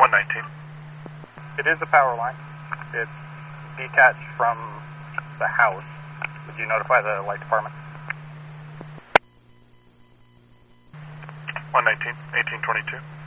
119. It is a power line. It's detached from the house. Would you notify the light department? 119, 1822.